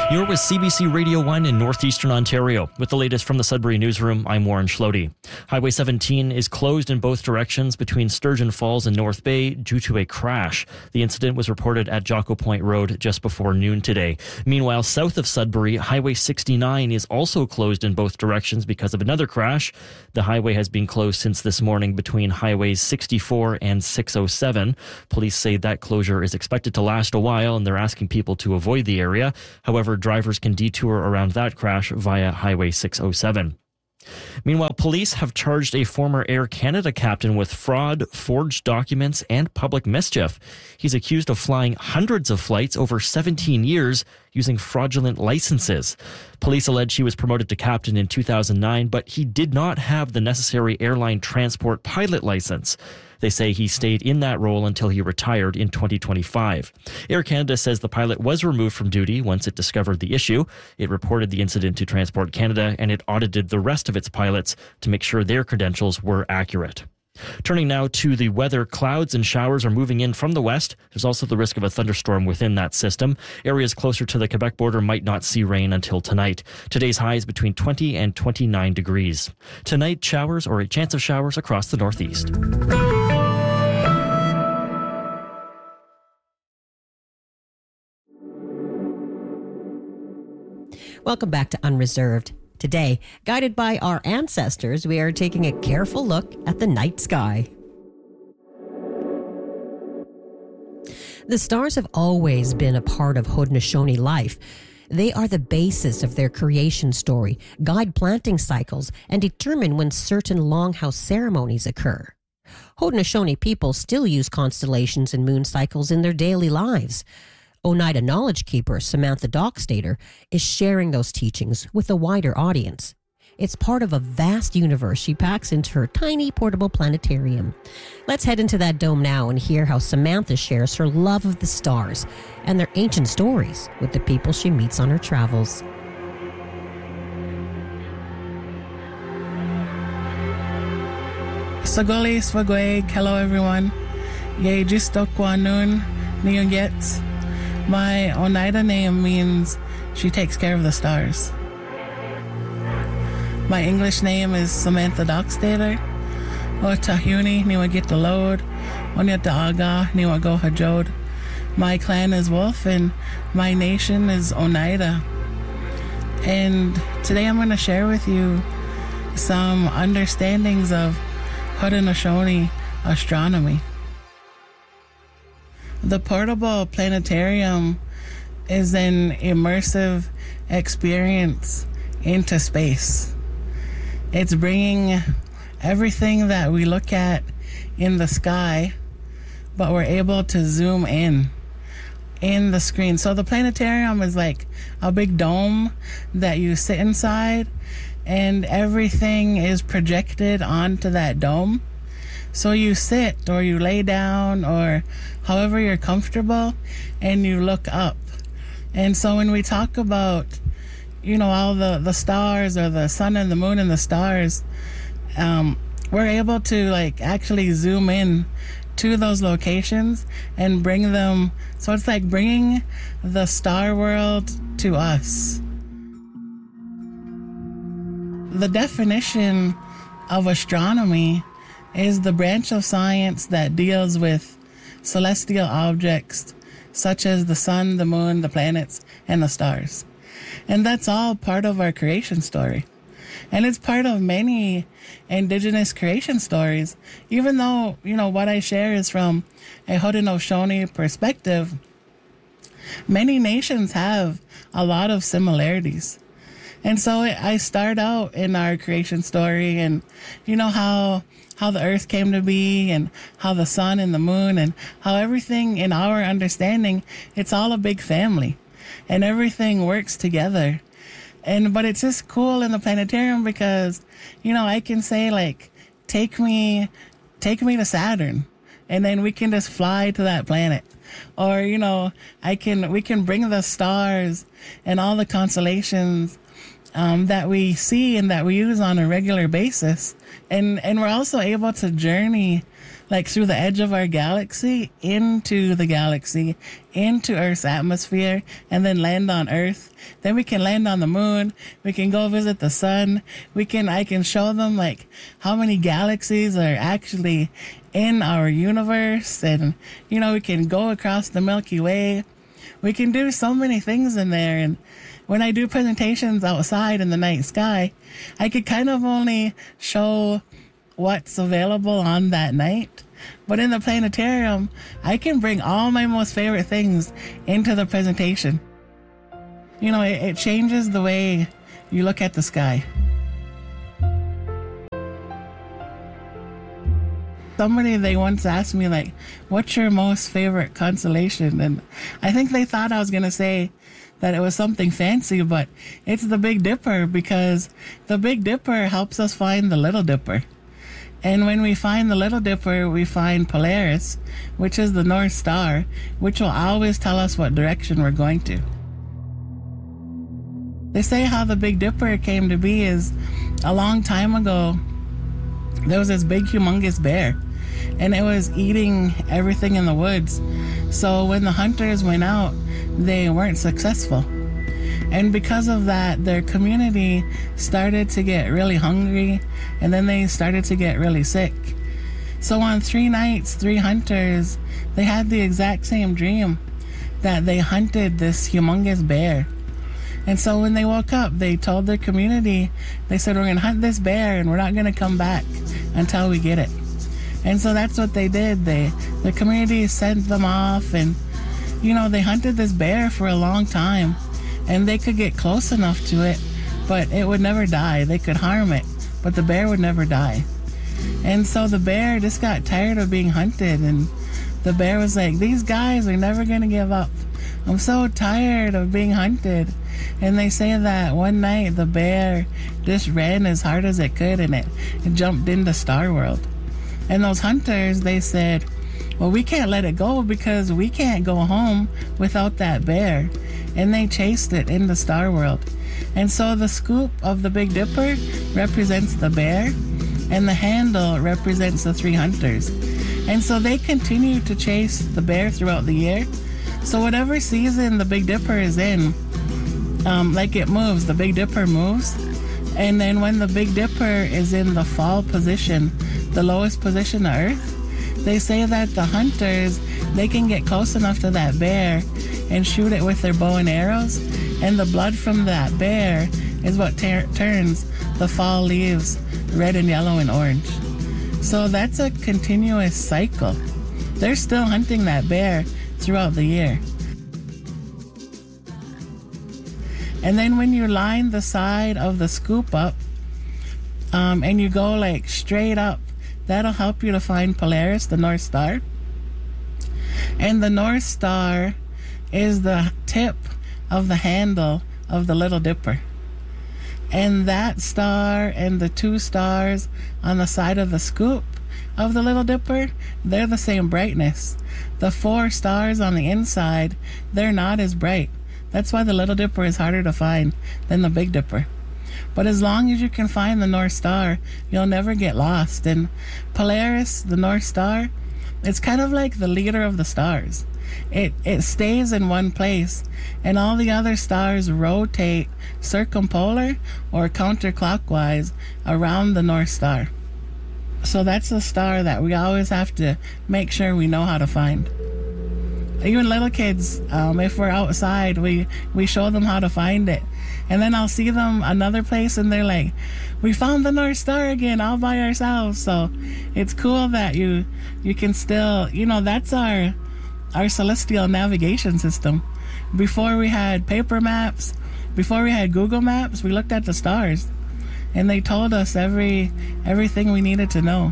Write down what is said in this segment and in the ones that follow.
You're with CBC Radio 1 in northeastern Ontario. With the latest from the Sudbury Newsroom, I'm Warren Schlody. Highway 17 is closed in both directions between Sturgeon Falls and North Bay due to a crash. The incident was reported at Jocko Point Road just before noon today. Meanwhile, south of Sudbury, Highway 69 is also closed in both directions because of another crash. The highway has been closed since this morning between Highways 64 and 607. Police say that closure is expected to last a while, and they're asking people to avoid the area. However, drivers can detour around that crash via Highway 607. Meanwhile, police have charged a former Air Canada captain with fraud, forged documents, and public mischief. He's accused of flying hundreds of flights over 17 years using fraudulent licenses. Police allege he was promoted to captain in 2009, but he did not have the necessary airline transport pilot license. They say he stayed in that role until he retired in 2025. Air Canada says the pilot was removed from duty once it discovered the issue. It reported the incident to Transport Canada, and it audited the rest of its pilots to make sure their credentials were accurate. Turning now to the weather, clouds and showers are moving in from the west. There's also the risk of a thunderstorm within that system. Areas closer to the Quebec border might not see rain until tonight. Today's high is between 20 and 29 degrees. Tonight, showers or a chance of showers across the northeast. Welcome back to Unreserved. Today, guided by our ancestors, we are taking a careful look at the night sky. The stars have always been a part of Haudenosaunee life. They are the basis of their creation story, guide planting cycles, and determine when certain longhouse ceremonies occur. Haudenosaunee people still use constellations and moon cycles in their daily lives. Oneida knowledge keeper Samantha Dockstader is sharing those teachings with a wider audience. It's part of a vast universe she packs into her tiny portable planetarium. Let's head into that dome now and hear how Samantha shares her love of the stars and their ancient stories with the people she meets on her travels. Sagoli Swagweg, hello everyone. Ye Jistokwanun Niyongets. My Oneida name means she takes care of the stars. My English name is Samantha Dockstader. O Tahuni Niwagitaload. Onyataaga Niwagohajod. My clan is Wolf and my nation is Oneida. And today I'm going to share with you some understandings of Haudenosaunee astronomy. The portable planetarium is an immersive experience into space. It's bringing everything that we look at in the sky, but we're able to zoom in the screen. So the planetarium is like a big dome that you sit inside, and everything is projected onto that dome. So you sit or you lay down or however you're comfortable and you look up. And so when we talk about, all the stars or the sun and the moon and the stars, we're able to actually zoom in to those locations and bring them. So it's like bringing the star world to us. The definition of astronomy is the branch of science that deals with celestial objects such as the sun, the moon, the planets, and the stars. And that's all part of our creation story. And it's part of many indigenous creation stories. Even though, what I share is from a Haudenosaunee perspective, many nations have a lot of similarities. And so I start out in our creation story and, how the earth came to be and how the sun and the moon and how everything in our understanding, it's all a big family and everything works together. But it's just cool in the planetarium because, I can say take me to Saturn and then we can just fly to that planet. Or, we can bring the stars and all the constellations that we see and that we use on a regular basis. And we're also able to journey like through the edge of our galaxy into the galaxy, into Earth's atmosphere, and then land on Earth. Then we can land on the moon. We can go visit the sun. I can show them like how many galaxies are actually in our universe. And, we can go across the Milky Way. We can do so many things in there. And when I do presentations outside in the night sky, I could kind of only show what's available on that night. But in the planetarium, I can bring all my most favorite things into the presentation. It changes the way you look at the sky. Somebody, they once asked me, like, what's your most favorite constellation? And I think they thought I was going to say that it was something fancy, but it's the Big Dipper, because the Big Dipper helps us find the Little Dipper. And when we find the Little Dipper, we find Polaris, which is the North Star, which will always tell us what direction we're going to. They say how the Big Dipper came to be is a long time ago, there was this big, humongous bear, and it was eating everything in the woods. So when the hunters went out, they weren't successful. And because of that, their community started to get really hungry, and then they started to get really sick. So on 3 nights, 3 hunters, they had the exact same dream, that they hunted this humongous bear. And so when they woke up, they told their community, they said, we're going to hunt this bear, and we're not going to come back until we get it. And so that's what they did. The community sent them off, and, they hunted this bear for a long time. And they could get close enough to it, but it would never die. They could harm it, but the bear would never die. And so the bear just got tired of being hunted, and the bear was like, these guys are never going to give up. I'm so tired of being hunted. And they say that one night the bear just ran as hard as it could, and it jumped into Star World. And those hunters, they said, well, we can't let it go because we can't go home without that bear. And they chased it into Star World. And so the scoop of the Big Dipper represents the bear, and the handle represents the 3 hunters. And so they continue to chase the bear throughout the year. So whatever season the Big Dipper is in, like it moves, the Big Dipper moves. And then when the Big Dipper is in the fall position, the lowest position on Earth, they say that the hunters, they can get close enough to that bear and shoot it with their bow and arrows, and the blood from that bear is what turns the fall leaves red and yellow and orange. So that's a continuous cycle. They're still hunting that bear throughout the year. And then when you line the side of the scoop up, and you go like straight up, that'll help you to find Polaris, the North Star. And the North Star is the tip of the handle of the Little Dipper. And that star and the 2 stars on the side of the scoop of the Little Dipper, they're the same brightness. The 4 stars on the inside, they're not as bright. That's why the Little Dipper is harder to find than the Big Dipper. But as long as you can find the North Star, you'll never get lost. And Polaris, the North Star, it's kind of like the leader of the stars. It stays in one place, and all the other stars rotate circumpolar or counterclockwise around the North Star. So that's the star that we always have to make sure we know how to find. Even little kids, if we're outside, we show them how to find it. And then I'll see them another place, and they're like, we found the North Star again, all by ourselves. So it's cool that you can still, that's our celestial navigation system. Before we had paper maps, before we had Google Maps, we looked at the stars, and they told us everything we needed to know.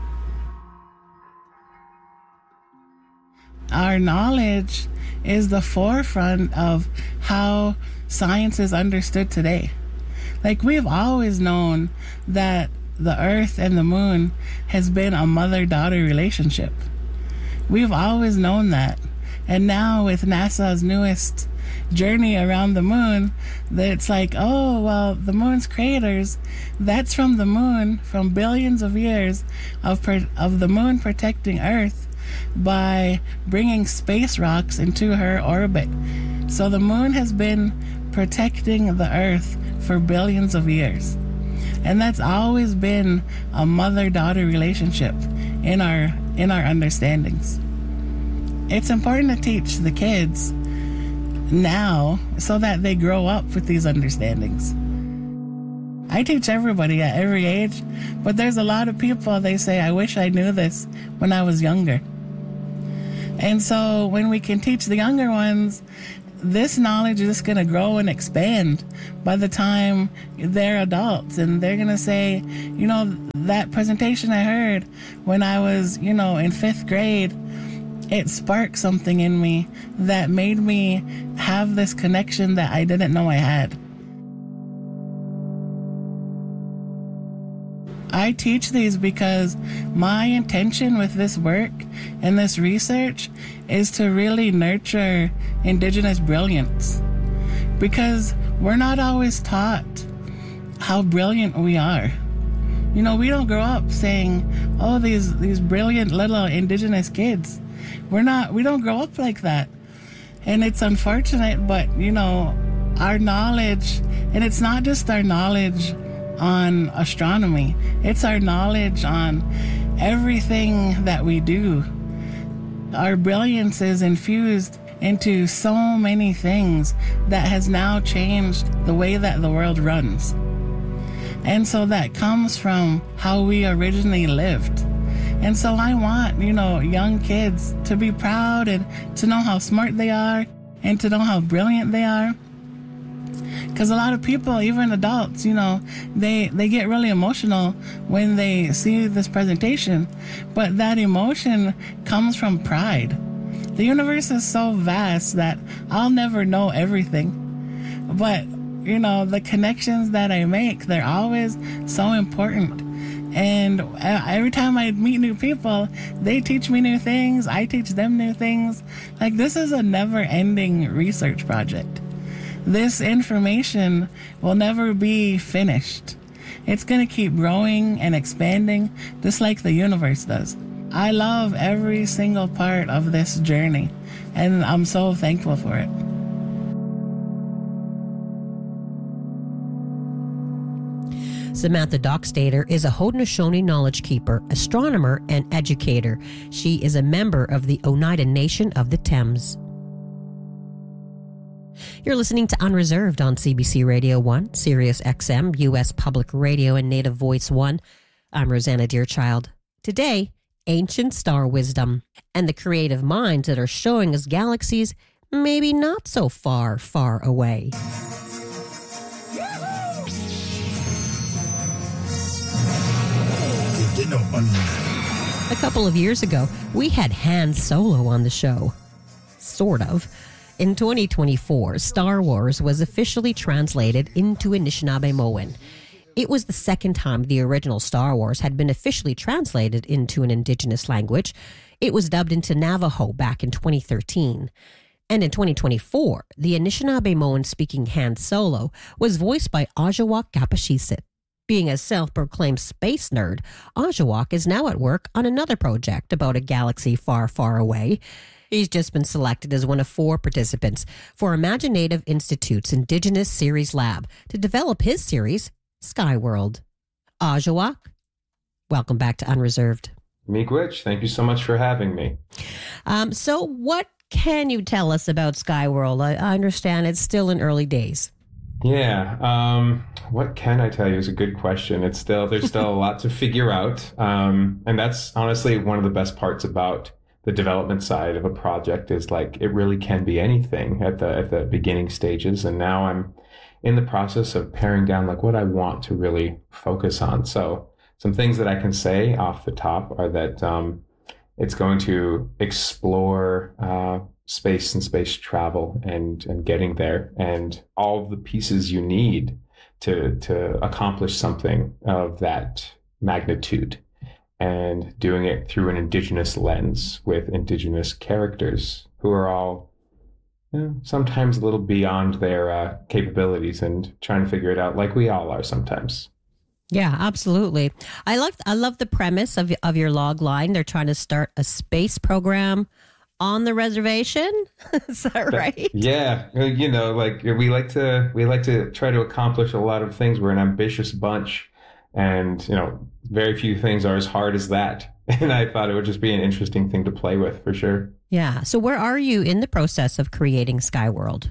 Our knowledge is the forefront of how science is understood today. Like, we've always known that the Earth and the Moon has been a mother-daughter relationship. We've always known that. And now with NASA's newest journey around the moon, it's like, oh, well, the moon's craters, that's from the moon, from billions of years of the moon protecting Earth by bringing space rocks into her orbit. So the moon has been protecting the Earth for billions of years. And that's always been a mother-daughter relationship in our understandings. It's important to teach the kids now so that they grow up with these understandings. I teach everybody at every age, but there's a lot of people, they say, I wish I knew this when I was younger. And so when we can teach the younger ones, this knowledge is just going to grow and expand by the time they're adults. And they're going to say, you know, that presentation I heard when I was, you know, in 5th grade, it sparked something in me that made me have this connection that I didn't know I had. I teach these because my intention with this work and this research is to really nurture Indigenous brilliance, because we're not always taught how brilliant we are. You know, we don't grow up saying, oh, these brilliant little Indigenous kids. We don't grow up like that. And it's unfortunate, but, you know, our knowledge, and it's not just our knowledge on astronomy, it's our knowledge on everything that we do. Our brilliance is infused into so many things that has now changed the way that the world runs. And so that comes from how we originally lived. And so I want, you know, young kids to be proud and to know how smart they are and to know how brilliant they are. Because a lot of people, even adults, you know, they get really emotional when they see this presentation. But that emotion comes from pride. The universe is so vast that I'll never know everything. But, you know, the connections that I make, they're always so important. And every time I meet new people, they teach me new things. I teach them new things. Like, this is a never-ending research project. This information will never be finished. It's going to keep growing and expanding, just like the universe does. I love every single part of this journey, and I'm so thankful for it. Samantha Dockstader is a Haudenosaunee knowledge keeper, astronomer, and educator. She is a member of the Oneida Nation of the Thames. You're listening to Unreserved on CBC Radio 1, Sirius XM, U.S. Public Radio, and Native Voice 1. I'm Rosanna Deerchild. Today, ancient star wisdom and the creative minds that are showing us galaxies maybe not so far, far away. A couple of years ago, we had Han Solo on the show. Sort of. In 2024, Star Wars was officially translated into Anishinaabe-Moan. It was the second time the original Star Wars had been officially translated into an indigenous language. It was dubbed into Navajo back in 2013. And in 2024, the Anishinaabe-Moan-speaking Han Solo was voiced by Ajawak Kapashisit. Being a self-proclaimed space nerd, Ajawak is now at work on another project about a galaxy far, far away. He's just been selected as one of 4 participants for Imaginative Institute's Indigenous Series Lab to develop his series, Skyworld. Ajawak, welcome back to Unreserved. Miigwech, thank you so much for having me. So what can you tell us about Skyworld? I understand it's still in early days. Yeah, what can I tell you is a good question. There's still a lot to figure out. And that's honestly one of the best parts about the development side of a project is like it really can be anything at the beginning stages. And now I'm in the process of paring down like what I want to really focus on. So some things that I can say off the top are that it's going to explore space and space travel and getting there and all the pieces you need to accomplish something of that magnitude. and doing it through an Indigenous lens with Indigenous characters who are all sometimes a little beyond their capabilities and trying to figure it out like we all are sometimes. Yeah, absolutely. I love the premise of your log line. They're trying to start a space program on the reservation. Is that right? Yeah. Like we like to try to accomplish a lot of things. We're an ambitious bunch, and very few things are as hard as that. And I thought it would just be an interesting thing to play with for sure. Yeah. So where are you in the process of creating Skyworld?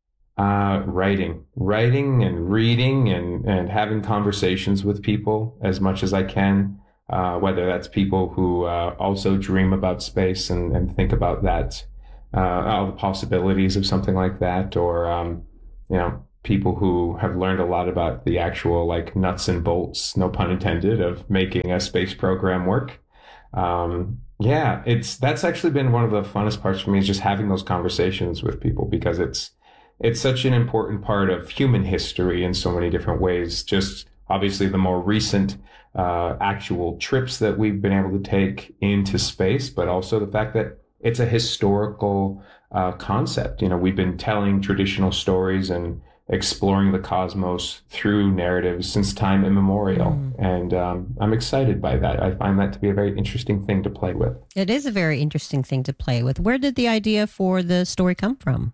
Writing and reading and having conversations with people as much as I can, whether that's people who also dream about space and think about that, all the possibilities of something like that, or, people who have learned a lot about the actual like nuts and bolts, no pun intended, of making a space program work. That's actually been one of the funnest parts for me, is just having those conversations with people, because it's such an important part of human history in so many different ways. Just obviously the more recent actual trips that we've been able to take into space, but also the fact that it's a historical concept. We've been telling traditional stories and exploring the cosmos through narratives since time immemorial. And I'm excited by that. I find that to be a very interesting thing to play with. It is a very interesting thing to play with. Where did the idea for the story come from?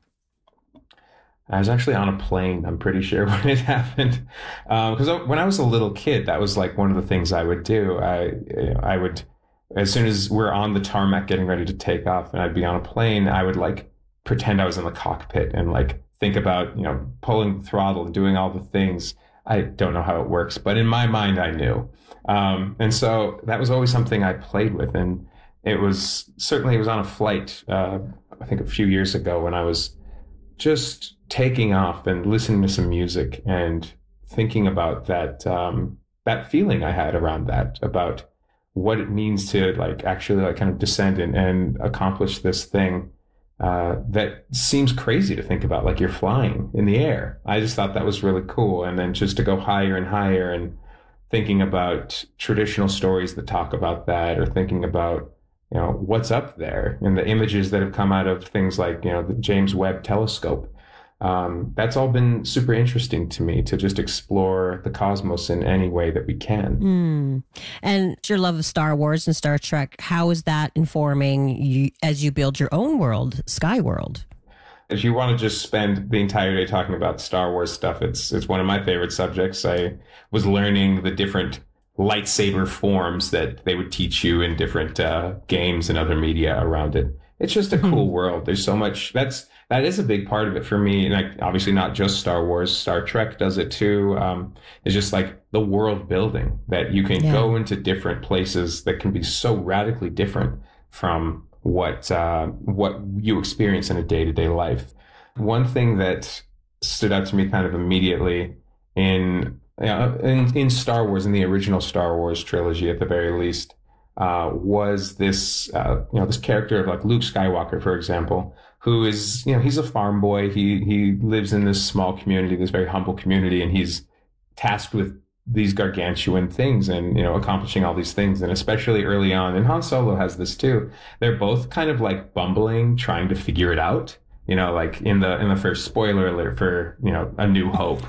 I was actually on a plane, I'm pretty sure, when it happened. Because when I was a little kid, that was like one of the things I would do. I would, as soon as we're on the tarmac getting ready to take off and I'd be on a plane, I would like pretend I was in the cockpit and like think about, pulling the throttle and doing all the things. I don't know how it works, but in my mind, I knew. And so that was always something I played with. And it was on a flight, I think a few years ago, when I was just taking off and listening to some music and thinking about that, that feeling I had around that, about what it means to like actually like kind of descend and accomplish this thing that seems crazy to think about, like you're flying in the air. I just thought that was really cool. And then just to go higher and higher, and thinking about traditional stories that talk about that, or thinking about, what's up there and the images that have come out of things like, the James Webb Telescope. That's all been super interesting to me, to just explore the cosmos in any way that we can. And your love of Star Wars and Star Trek, how is that informing you as you build your own world, Skyworld? If you want to just spend the entire day talking about Star Wars stuff, it's one of my favorite subjects. I was learning the different lightsaber forms that they would teach you in different games and other media around it. It's just a cool world. There's so much that is a big part of it for me. And obviously not just Star Wars, Star Trek does it too. It's just like the world building, that you can go into different places that can be so radically different from what you experience in a day-to-day life. One thing that stood out to me kind of immediately in Star Wars, in the original Star Wars trilogy at the very least, was this this character of like Luke Skywalker, for example, who is, he's a farm boy. He lives in this small community, this very humble community, and he's tasked with these gargantuan things and, accomplishing all these things. And especially early on, and Han Solo has this too, they're both kind of like bumbling, trying to figure it out, like in the first, spoiler alert for, A New Hope.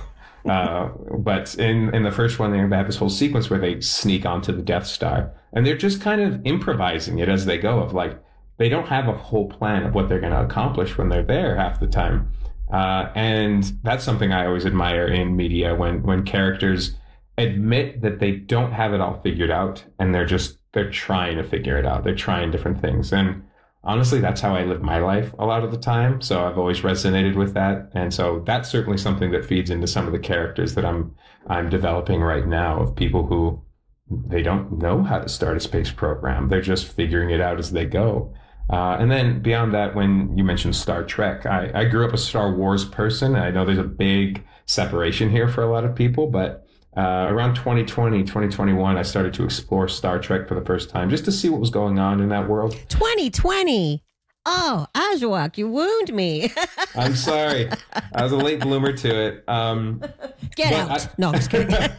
But in the first one, they have this whole sequence where they sneak onto the Death Star, and they're just kind of improvising it as they go, of like, they don't have a whole plan of what they're going to accomplish when they're there half the time. And that's something I always admire in media, when characters admit that they don't have it all figured out, and they're trying to figure it out. They're trying different things. And honestly, that's how I live my life a lot of the time. So I've always resonated with that. And so that's certainly something that feeds into some of the characters that I'm developing right now, of people who, they don't know how to start a space program. They're just figuring it out as they go. And then beyond that, when you mentioned Star Trek, I grew up a Star Wars person. I know there's a big separation here for a lot of people, but around 2020, 2021, I started to explore Star Trek for the first time, just to see what was going on in that world. 2020. Oh, Azuak, you wound me. I'm sorry. I was a late bloomer to it. Get out. No, I'm just kidding.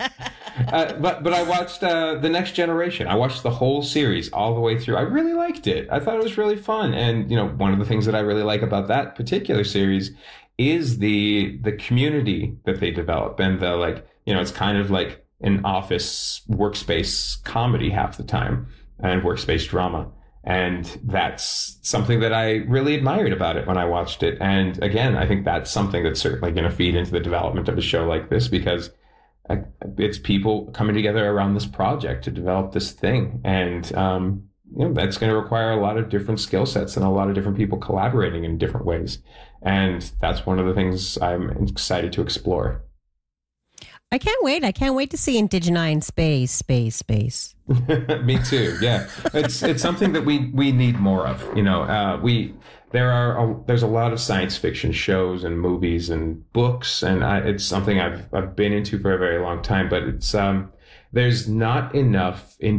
But I watched The Next Generation. I watched the whole series all the way through. I really liked it. I thought it was really fun. And, one of the things that I really like about that particular series is the community that they develop, and the it's kind of like an office workspace comedy half the time, and workspace drama. And that's something that I really admired about it when I watched it. And again, I think that's something that's certainly going to feed into the development of a show like this, because it's people coming together around this project to develop this thing. And, that's going to require a lot of different skill sets and a lot of different people collaborating in different ways. And that's one of the things I'm excited to explore. I can't wait. I can't wait to see Indigeni in space. Me too. Yeah. It's something that we need more of. There's a lot of science fiction shows and movies and books, and it's something I've been into for a very long time, but it's, there's not enough